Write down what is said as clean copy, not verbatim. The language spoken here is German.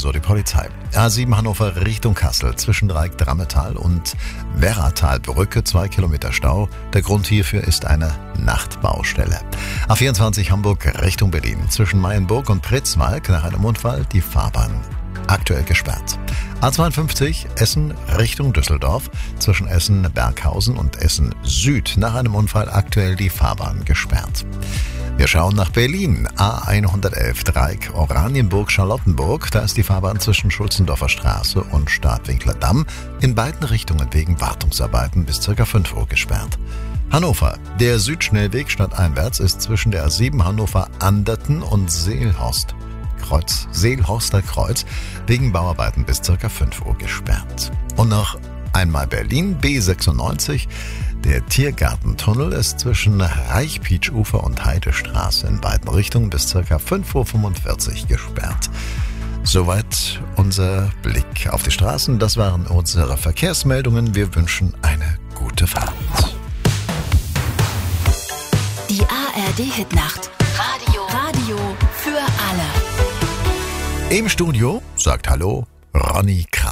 so die Polizei. A7 Hannover Richtung Kassel zwischen Dreieck-Drammetal und Werratalbrücke 2 Kilometer Stau. Der Grund hierfür ist eine Nachtbaustelle. A24 Hamburg Richtung Berlin zwischen Mayenburg und Pritzwalk nach einem Unfall die Fahrbahn aktuell gesperrt. A52 Essen Richtung Düsseldorf zwischen Essen-Berghausen und Essen Süd nach einem Unfall aktuell die Fahrbahn gesperrt. Wir schauen nach Berlin. A111 Dreieck Oranienburg-Charlottenburg. Da ist die Fahrbahn zwischen Schulzendorfer Straße und Stadtwinkler Damm in beiden Richtungen wegen Wartungsarbeiten bis ca. 5 Uhr gesperrt. Hannover. Der Südschnellweg stadteinwärts ist zwischen der A7 Hannover-Anderten und Seelhorster Kreuz wegen Bauarbeiten bis ca. 5 Uhr gesperrt. Und noch einmal Berlin, B96. Der Tiergartentunnel ist zwischen Reichpietsch-Ufer und Heidestraße in beiden Richtungen bis ca. 5.45 Uhr gesperrt. Soweit unser Blick auf die Straßen. Das waren unsere Verkehrsmeldungen. Wir wünschen eine gute Fahrt. Die ARD-Hitnacht. Radio für alle. Im Studio sagt Hallo Ronny Kraus.